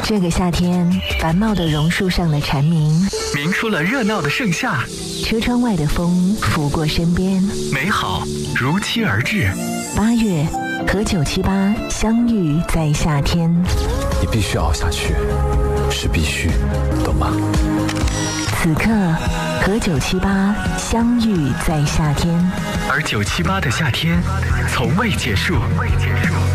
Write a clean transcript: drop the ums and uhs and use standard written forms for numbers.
这个夏天，繁茂的榕树上的蝉鸣， 鸣出了热闹的盛夏。 车窗外的风拂过身边， 美好如期而至。 8月，和978相遇在夏天。 你必须熬下去，是必须，懂吗？ 此刻，和978相遇在夏天， 而978的夏天从未结束。